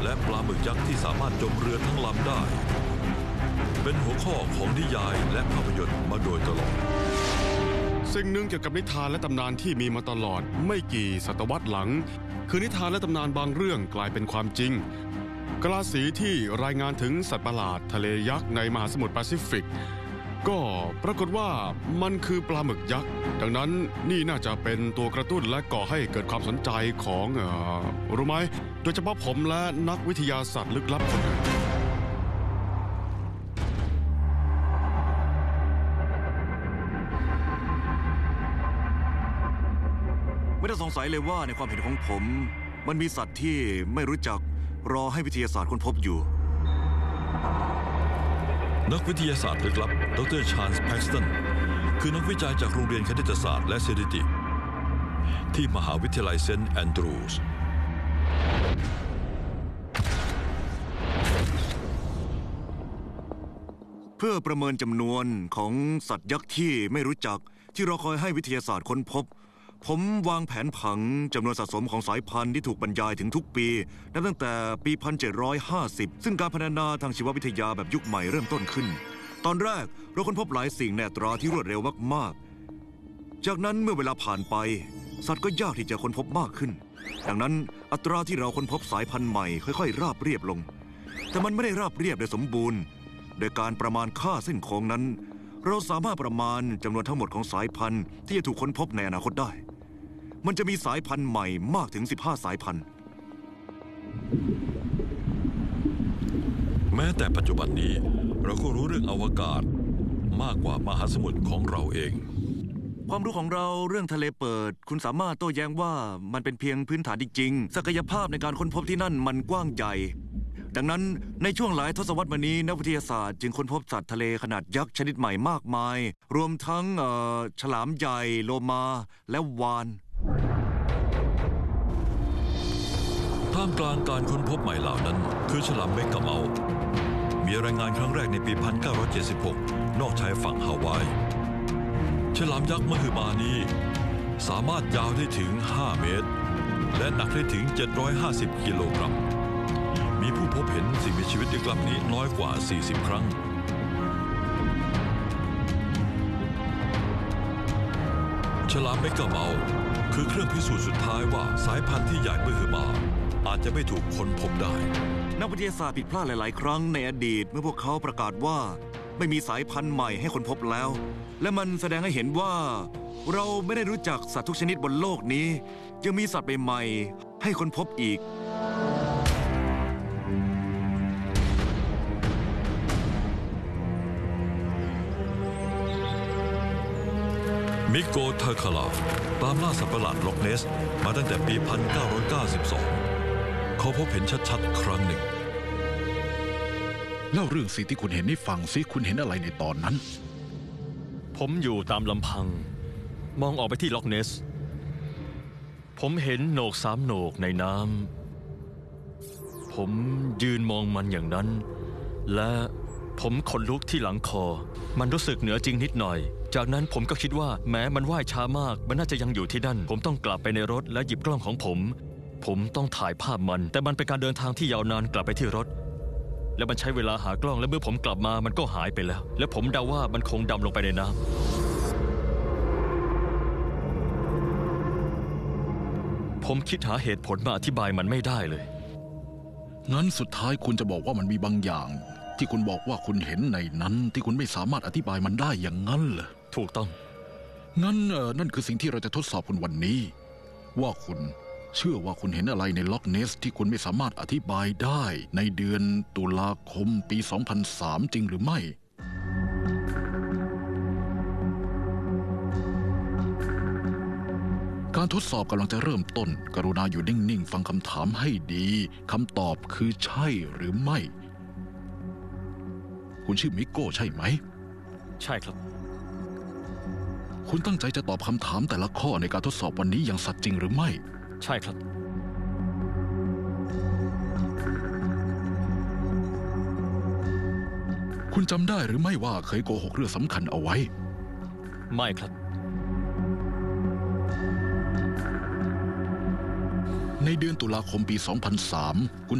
และปลาหมึกยักษ์ที่สามารถจมเรือทั้งลำได้เป็นหัวข้อของนิยายและภาพยนตร์มาโดยตลอดสิ่งหนึ่งเกี่ยวกับนิทานและตำนานที่มีมาตลอดไม่กี่ศตวรรษหลังคือนิทานและตำนานบางเรื่องกลายเป็นความจริงกะลาสีที่รายงานถึงสัตว์ประหลาดทะเลยักษ์ในมหาสมุทรแปซิฟิกก็ปรากฏว่ามันคือปลาหมึกยักษ์ดังนั้นนี่น่าจะเป็นตัวกระตุ้นและก่อให้เกิดความสนใจของรู้ไหมโดยเฉพาะผมและนักวิทยาศาสตร์ลึกลับคนหนึ่งไม่ต้องสงสัยเลยว่าในความเห็นของผมมันมีสัตว์ที่ไม่รู้จักรอให้วิทยาศาสตร์ค้นพบอยู่นักวิทยาศาสตร์ลึกลับดร.ชาร์ลส์ แพ็กสตันคือนักวิจัยจากโรงเรียนคณิตศาสตร์และสถิติที่มหาวิทยาลัยเซนต์แอนดรูสเพื่อประเมินจำนวนของสัตว์ยักษ์ที่ไม่รู้จักที่รอคอยให้วิทยาศาสตร์ค้นพบผมวางแผนผังจำนวนสะสมของสายพันธุ์ที่ถูกบรรยายถึงทุกปีนับตั้งแต่ปี 1750 ซึ่งการพัฒนาทางชีววิทยาแบบยุคใหม่เริ่มต้นขึ้นตอนแรกเราค้นพบหลายสิ่งในอัตราที่รวดเร็วมากๆจากนั้นเมื่อเวลาผ่านไปสัตว์ก็ยากที่จะค้นพบมากขึ้นดังนั้นอัตราที่เราค้นพบสายพันธุ์ใหม่ค่อยๆราบเรียบลงแต่มันไม่ได้ราบเรียบโดยสมบูรณ์โดยการประมาณค่าเส้นโค้งนั้นเราสามารถประมาณจำนวนทั้งหมดของสายพันธุ์ที่จะถูกค้นพบในอนาคตได้มันจะมีสายพันธุ์ใหม่มากถึง15สายพันธุ์แม้แต่ปัจจุบันนี้เราก็รู้เรื่องอวกาศมากกว่ามหาสมุทรของเราเองความรู้ของเราเรื่องทะเลเปิดคุณสามารถโต้แย้งว่ามันเป็นเพียงพื้นฐานจริงๆศักยภาพในการค้นพบที่นั่นมันกว้างใหญ่ดังนั้นในช่วงหลายทศวรรษมานี้นักวิทยาศาสตร์จึงค้นพบสัตว์ทะเลขนาดยักษ์ชนิดใหม่มากมายรวมทั้งฉลามใหญ่โลมาและวาฬท่ามกลางการค้นพบใหม่เหล่านั้นคือฉลามเมกะเมามีรายงานครั้งแรกในปี 1976 นอกชายฝั่งฮาวายฉลามยักษ์มหึมานี้สามารถยาวได้ถึง 5 เมตรและหนักได้ถึง 750 กิโลกรัมมีผู้พบเห็นสิ่งมีชีวิตลึกลับนี้น้อยกว่า 40 ครั้งฉลามเมกะเมาคือเครื่องพิสูจน์สุดท้ายว่าสายพันธุ์ที่ใหญ่มหึมาอาจจะไม่ถูกค้นพบได้นักวิทยาศาสตร์ผิดพลาดหลายๆครั้งในอดีตเมื่อพวกเขาประกาศว่าไม่มีสายพันธุ์ใหม่ให้ค้นพบแล้วและมันแสดงให้เห็นว่าเราไม่ได้รู้จักสัตว์ทุกชนิดบนโลกนี้ยังมีสัตว์ใหม่ๆให้ค้นพบอีกมิโกเทอร์คาลาตามล่าสัตว์ประหลาดล็อกเนสมาตั้งแต่ปี 1992 เขาพบเห็นชัดๆครั้งหนึ่งเล่าเรื่องสิ่งที่คุณเห็นให้ฟังซิคุณเห็นอะไรในตอนนั้นผมอยู่ตามลำพังมองออกไปที่ล็อกเนสผมเห็นโหนก3โหนกในน้ำผมยืนมองมันอย่างนั้นและผมขนลุกที่หลังคอมันรู้สึกเหนือจริงนิดหน่อยจากนั้นผมก็คิดว่าแม้มันว่ายช้ามากมันน่าจะยังอยู่ที่นั่นผมต้องกลับไปในรถและหยิบกล้องของผมต้องถ่ายภาพมันแต่มันเป็นการเดินทางที่ยาวนานกลับไปที่รถและมันใช้เวลาหากล้องและเมื่อผมกลับมามันก็หายไปแล้วและผมเดาว่ามันคงดำลงไปในน้ำผมคิดหาเหตุผลมาอธิบายมันไม่ได้เลยงั้นสุดท้ายคุณจะบอกว่ามันมีบางอย่างที่คุณบอกว่าคุณเห็นในนั้นที่คุณไม่สามารถอธิบายมันได้อย่างนั้นเหรอถูกต้องงั้นนั่นคือสิ่งที่เราจะทดสอบคุณวันนี้ว่าคุณเชื่อว่าคุณเห็นอะไรในล็อกเนสที่คุณไม่สามารถอธิบายได้ในเดือนตุลาคมปี 2003 จริงหรือไม่การทดสอบกำลังจะเริ่มต้นกรุณาอยู่นิ่งๆฟังคำถามให้ดีคำตอบคือใช่หรือไม่คุณชื่อมิโก้ใช่ไหมใช่ครับคุณตั้งใจจะตอบคำถามแต่ละข้อในการทดสอบวันนี้อย่างสัตย์จริงหรือไม่ใช่ครับคุณจำได้หรือไม่ว่าเคยโกหกเรื่องสำคัญเอาไว้ไม่ครับในเดือนตุลาคมปี 2003 คุณ